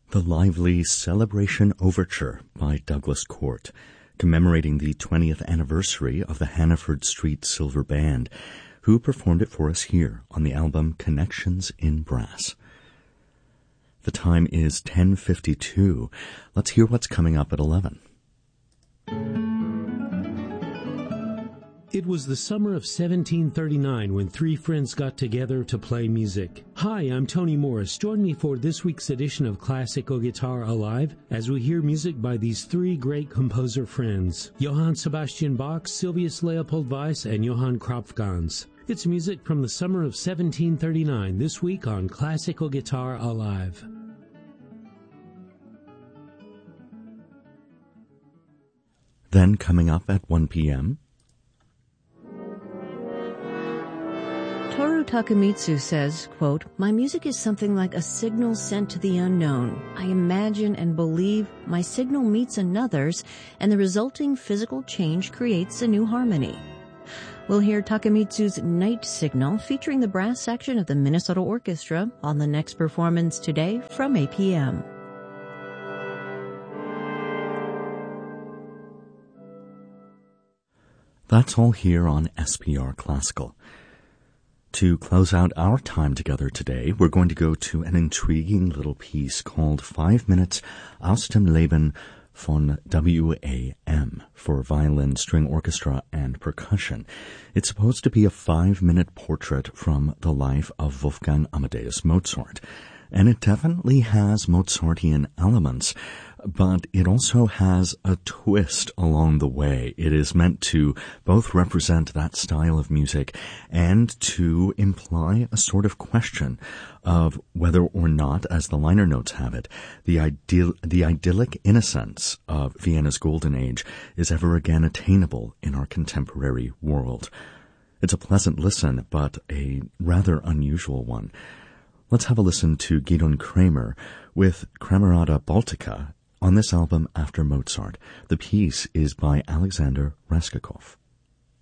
The lively Celebration Overture by Douglas Court, commemorating the 20th anniversary of the Hannaford Street Silver Band, who performed it for us here on the album Connections in Brass. The time is 10:52. Let's hear what's coming up at 11. It was the summer of 1739 when three friends got together to play music. Hi, I'm Tony Morris. Join me for this week's edition of Classical Guitar Alive as we hear music by these three great composer friends, Johann Sebastian Bach, Sylvius Leopold Weiss, and Johann Kropfgans. It's music from the summer of 1739 this week on Classical Guitar Alive. Then coming up at 1 p.m., Toru Takemitsu says, quote, "My music is something like a signal sent to the unknown. I imagine and believe my signal meets another's, and the resulting physical change creates a new harmony." We'll hear Takemitsu's Night Signal featuring the brass section of the Minnesota Orchestra on the next performance today from 8 p.m. That's all here on SPR Classical. To close out our time together today, we're going to go to an intriguing little piece called 5 Minutes aus dem Leben von WAM for violin, string orchestra, and percussion. It's supposed to be a 5-minute portrait from the life of Wolfgang Amadeus Mozart. And it definitely has Mozartian elements, but it also has a twist along the way. It is meant to both represent that style of music and to imply a sort of question of whether or not, as the liner notes have it, the idyllic innocence of Vienna's golden age is ever again attainable in our contemporary world. It's a pleasant listen, but a rather unusual one. Let's have a listen to Gidon Kremer with Kremerada Baltica on this album After Mozart. The piece is by Alexander Raskakov.